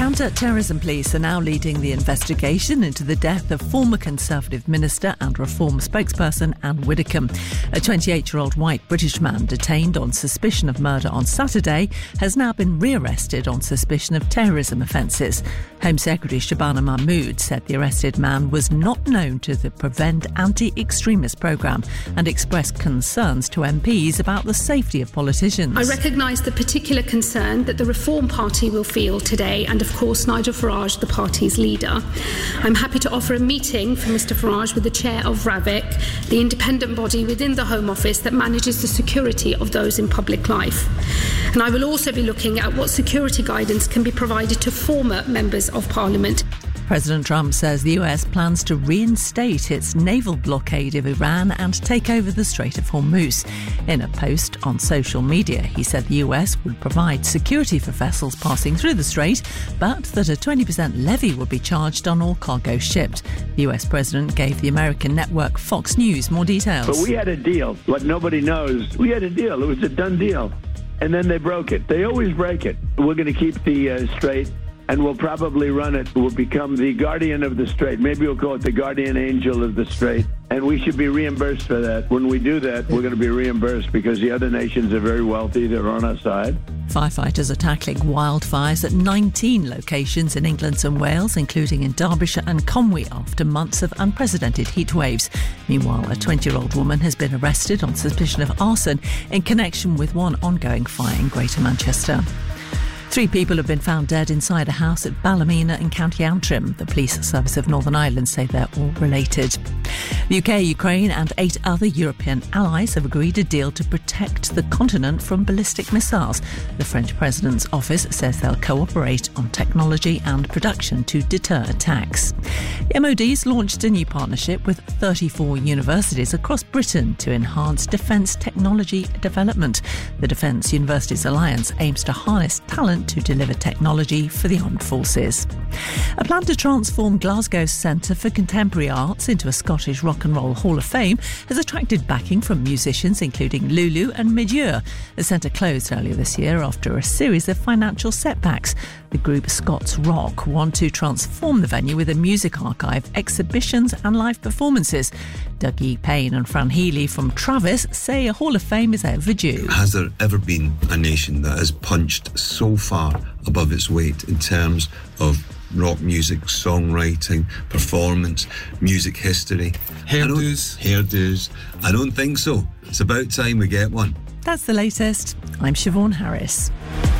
Counter-terrorism police are now leading the investigation into the death of former Conservative Minister and Reform spokesperson Anne Widdecombe. A 28-year-old white British man detained on suspicion of murder on Saturday has now been rearrested on suspicion of terrorism offences. Home Secretary Shabana Mahmood said the arrested man was not known to the Prevent Anti-Extremist programme and expressed concerns to MPs about the safety of politicians. I recognise the particular concern that the Reform Party will feel today, and of course Nigel Farage, the party's leader. I'm happy to offer a meeting for Mr Farage with the chair of RAVIC, the independent body within the Home Office that manages the security of those in public life. And I will also be looking at what security guidance can be provided to former members of Parliament. President Trump says the US plans to reinstate its naval blockade of Iran and take over the Strait of Hormuz. In a post on social media, he said the US would provide security for vessels passing through the strait, but that a 20% levy would be charged on all cargo shipped. The US president gave the American network Fox News more details. But we had a deal. What nobody knows, we had a deal. It was a done deal. And then they broke it. They always break it. We're going to keep the strait, and we'll probably run it. We'll become the guardian of the strait. Maybe we'll call it the guardian angel of the strait. And we should be reimbursed for that. When we do that, we're going to be reimbursed because the other nations are very wealthy. They're on our side. Firefighters are tackling wildfires at 19 locations in England and Wales, including in Derbyshire and Conwy, after months of unprecedented heat waves. Meanwhile, a 20-year-old woman has been arrested on suspicion of arson in connection with one ongoing fire in Greater Manchester. 3 people have been found dead inside a house at Ballymena in County Antrim. The Police Service of Northern Ireland say they're all related. The UK, Ukraine and 8 other European allies have agreed a deal to protect the continent from ballistic missiles. The French President's office says they'll cooperate on technology and production to deter attacks. The MOD's launched a new partnership with 34 universities across Britain to enhance defence technology development. The Defence Universities Alliance aims to harness talent to deliver technology for the armed forces. A plan to transform Glasgow's Centre for Contemporary Arts into a Scottish Rock and Roll Hall of Fame has attracted backing from musicians including Lulu and Midure. The centre closed earlier this year after a series of financial setbacks. The group Scots Rock want to transform the venue with a music archive, exhibitions and live performances. Dougie Payne and Fran Healy from Travis say a Hall of Fame is overdue. Has there ever been a nation that has punched so far above its weight in terms of rock music, songwriting, performance, music history? Hairdos. I don't think so. It's about time we get one. That's the latest. I'm Siobhan Harris.